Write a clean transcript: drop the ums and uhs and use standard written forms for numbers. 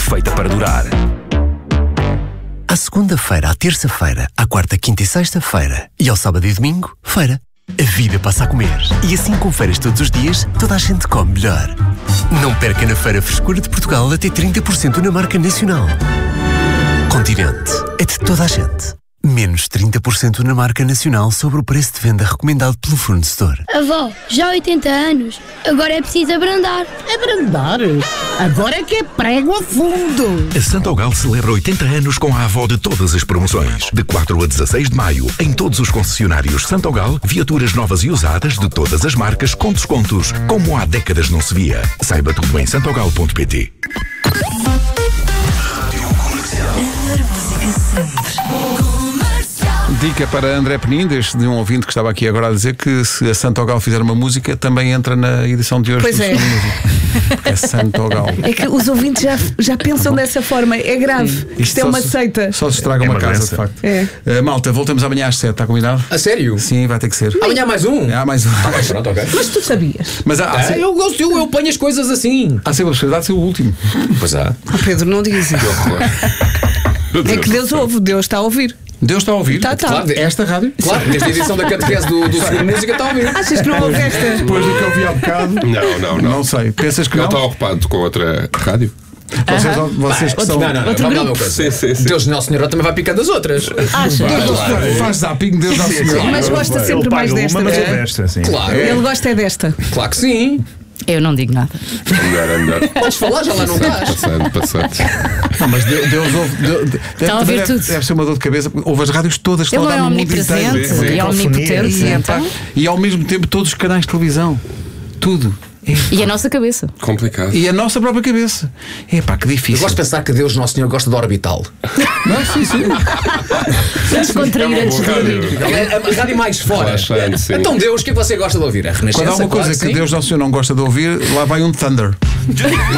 feita para durar. À segunda-feira, à terça-feira, à quarta, quinta e sexta-feira e ao sábado e domingo, feira. A vida passa a comer. E assim com feiras todos os dias, toda a gente come melhor. Não perca na Feira Frescura de Portugal até 30% na marca nacional. Continente. É de toda a gente. Menos 30% na marca nacional sobre o preço de venda recomendado pelo fornecedor. Avó, já há 80 anos. Agora é preciso abrandar. Abrandar? Agora é que é prego a fundo. A Santogal celebra 80 anos com a avó de todas as promoções. De 4 a 16 de maio, em todos os concessionários Santogal, viaturas novas e usadas de todas as marcas com descontos, como há décadas não se via. Saiba tudo em santogal.pt. Dica para André Penindas, de um ouvinte que estava aqui agora a dizer que se a Santogal fizer uma música, também entra na edição de hoje. Pois é. É Santogal. É que os ouvintes já pensam dessa forma. É grave. Isto é uma seita. Só se estraga uma casa, de facto. Malta, voltamos amanhã às 7, está combinado? A sério? Sim, vai ter que ser. Amanhã há mais um? Há mais um. Pronto, ok. Mas tu sabias? Mas eu gosto, eu ponho as coisas assim. Há sempre a possibilidade de ser o último. Pois há. Pedro, não digas isso. É que Deus ouve, Deus está a ouvir. Deus está a ouvir? Tá. Claro, esta rádio? Claro, desde a edição da catequese do Seguro Música está a ouvir. Achas que não ouve esta? Depois do que eu vi há bocado. Não. Não sei. Pensas que Não não? está ocupado com outra rádio? Vocês que são. Não. Vamos lá uma coisa. Sim. Deus Nosso Senhor também vai picando as outras. Faz zapping, Deus Nosso Senhor. Mas gosta sempre mais desta, não é? Claro. Ele gosta é desta. Claro que sim. Eu não digo nada. Melhor. Podes falar, já lá não estás. Passando. Não, mas Deus ouve. Está a ouvir tudo. Deve ser uma dor de cabeça. Ouve as rádios todas que Ele estão a é dar no mundo inteiro. omnipresente e é omnipotente. Então. E ao mesmo tempo todos os canais de televisão. Tudo. E a nossa cabeça. Complicado. E a nossa própria cabeça. Epá, que difícil. Eu gosto de pensar que Deus Nosso Senhor gosta de orbital. Não, sim. Descontrair antes de dormir. A rádio mais fora. Relaxante, sim. Então Deus, o que você gosta de ouvir? A Renascença. Quando há uma coisa claro que sim. Deus Nosso Senhor não gosta de ouvir, lá vai um Thunder.